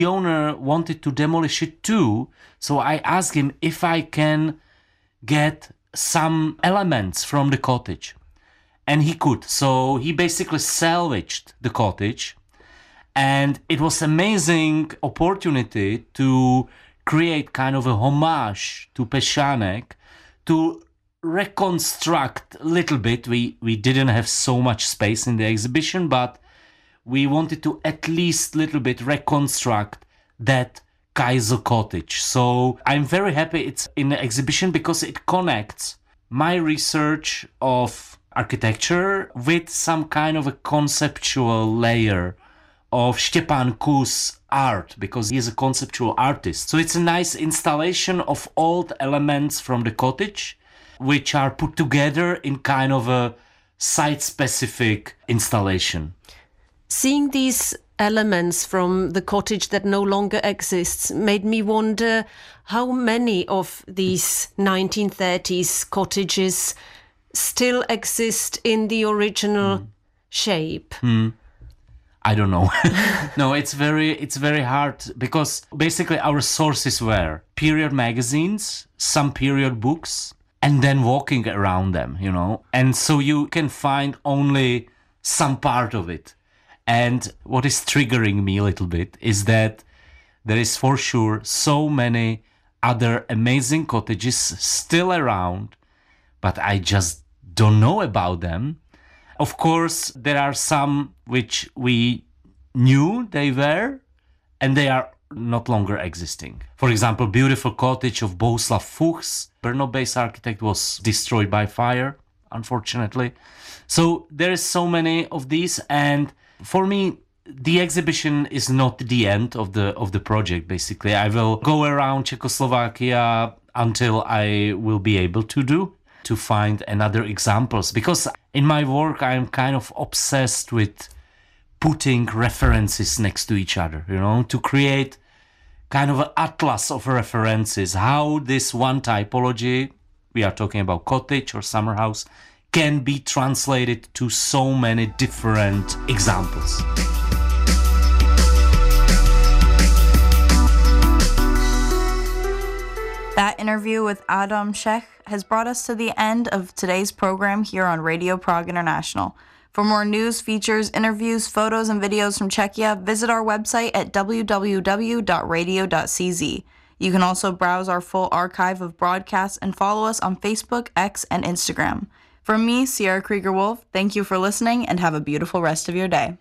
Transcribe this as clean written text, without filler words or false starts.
The owner wanted to demolish it too, so I asked him if I can get some elements from the cottage. And he could. So he basically salvaged the cottage. And it was amazing opportunity to create kind of a homage to Pešánek, to reconstruct a little bit. We didn't have so much space in the exhibition, but we wanted to at least a little bit reconstruct that Kaiser cottage. So I'm very happy it's in the exhibition because it connects my research of architecture with some kind of a conceptual layer of Stepan Kus' art, because he is a conceptual artist. So it's a nice installation of old elements from the cottage, which are put together in kind of a site-specific installation. Seeing these elements from the cottage that no longer exists made me wonder how many of these 1930s cottages still exist in the original shape. I don't know. No, it's very hard because basically our sources were period magazines, some period books, and then walking around them, And so you can find only some part of it. And what is triggering me a little bit is that there is for sure so many other amazing cottages still around, but I just don't know about them. Of course, there are some which we knew they were, and they are not longer existing. For example, beautiful cottage of Bohuslav Fuchs, Brno-based architect, was destroyed by fire, unfortunately. So there is so many of these, and for me, the exhibition is not the end of the project, basically. I will go around Czechoslovakia until I will be able to find another examples. Because in my work, I'm kind of obsessed with putting references next to each other, to create kind of an atlas of references, how this one typology, we are talking about cottage or summer house, can be translated to so many different examples. That interview with Adam Čech has brought us to the end of today's program here on Radio Prague International. For more news, features, interviews, photos, and videos from Czechia, visit our website at www.radio.cz. You can also browse our full archive of broadcasts and follow us on Facebook, X, and Instagram. From me, Sierra Krieger-Wolf, thank you for listening and have a beautiful rest of your day.